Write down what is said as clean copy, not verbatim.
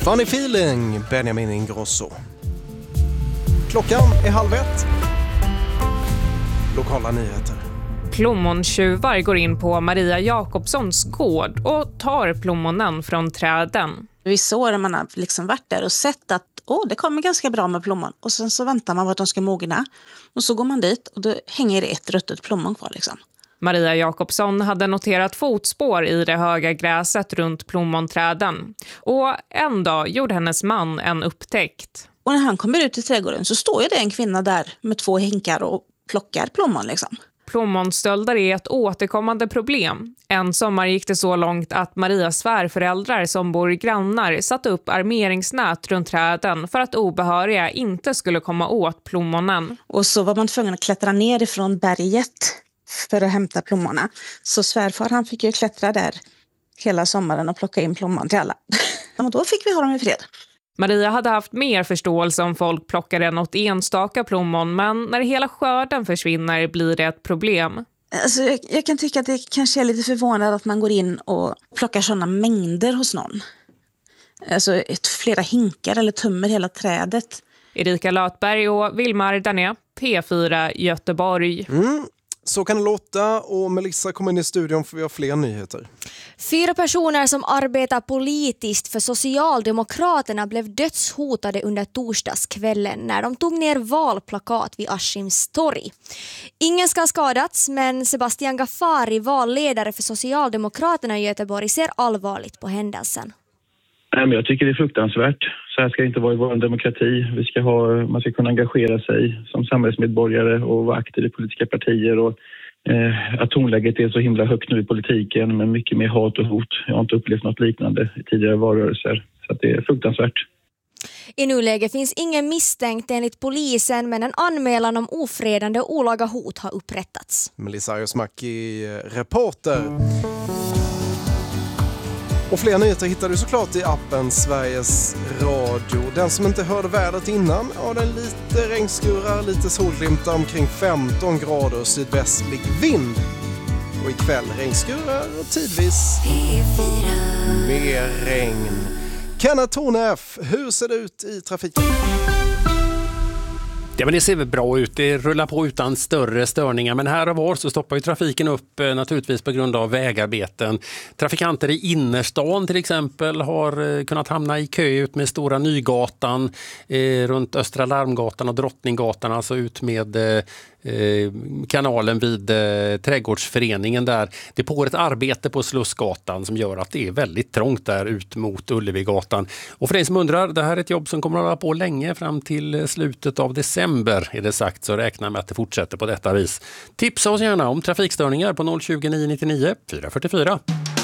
Funny feeling, Benjamin Ingrosso. Klockan är 12:30. Lokala nyheter. Plommontjuvar går in på Maria Jakobssons gård och tar plommonen från träden. Vissa år man har liksom varit där och sett att det kommer ganska bra med plommon. Och sen så väntar man på att de ska mogna. Och så går man dit och då hänger det ett ruttet plommon kvar liksom. Maria Jakobsson hade noterat fotspår i det höga gräset runt plommonträden. Och en dag gjorde hennes man en upptäckt. Och när han kommer ut i trädgården så står ju det en kvinna där med 2 hinkar och plockar plommon liksom. Plommonstölder är ett återkommande problem. En sommar gick det så långt att Marias svärföräldrar som bor grannar satte upp armeringsnät runt träden för att obehöriga inte skulle komma åt plommonen. Och så var man tvungen att klättra ner ifrån berget för att hämta plommorna. Så svärfar han fick ju klättra där hela sommaren och plocka in plommon till alla. Och då fick vi ha dem i fred. Maria hade haft mer förståelse om folk plockade något enstaka plommon, men när hela skörden försvinner blir det ett problem. Alltså, jag kan tycka att det kanske är lite förvånande att man går in och plockar sådana mängder hos någon. Alltså flera hinkar eller tömmer hela trädet. Erika Lötberg och Vilmar Dané, P4 Göteborg. Så kan det låta, och Melissa kommer in i studion för vi har fler nyheter. 4 personer som arbetar politiskt för Socialdemokraterna blev dödshotade under torsdagskvällen när de tog ner valplakat vid Askims torg. Ingen ska ha skadats, men Sebastian Gaffari, valledare för Socialdemokraterna i Göteborg, ser allvarligt på händelsen. Jag tycker det är fruktansvärt. Så här ska det inte vara i vår demokrati. Man ska kunna engagera sig som samhällsmedborgare och vara aktiv i politiska partier. Och, att tonläget är så himla högt nu i politiken med mycket mer hat och hot. Jag har inte upplevt något liknande i tidigare valrörelser. Så att det är fruktansvärt. I nuläget finns ingen misstänkt enligt polisen, men en anmälan om ofredande och olaga hot har upprättats. Melissa Ayosmaki, reporter. Och fler nyheter hittar du såklart i appen Sveriges Radio. Den som inte hörde vädret innan, den lite regnskurar, lite solglimtar, omkring 15 grader sydvästlig vind. Och ikväll regnskurar och tidvis mer regn. Kenneth Tornef, hur ser det ut i trafiken? Ja, men det ser väl bra ut. Det rullar på utan större störningar. Men här och var så stoppar ju trafiken upp naturligtvis på grund av vägarbeten. Trafikanter i innerstan till exempel har kunnat hamna i kö ut med Stora Nygatan, runt Östra Larmgatan och Drottninggatan, alltså ut med kanalen vid Trädgårdsföreningen där. Det pågår ett arbete på Slussgatan som gör att det är väldigt trångt där ut mot Ullevigatan. Och för dig som undrar, det här är ett jobb som kommer att hålla på länge, fram till slutet av december är det sagt, så räkna med att det fortsätter på detta vis. Tipsa oss gärna om trafikstörningar på 020 999 444.